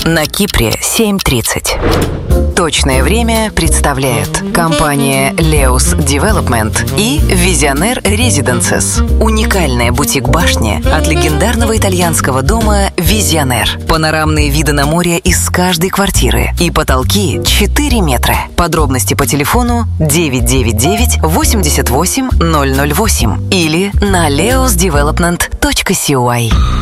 На Кипре 7:30. Точное время представляет компания Leos Development и Visionaire Residences. Уникальная бутик-башня от легендарного итальянского дома Visionaire. Панорамные виды на море из каждой квартиры и потолки 4 метра. Подробности по телефону 999 88 008 или на leosdevelopment.cy.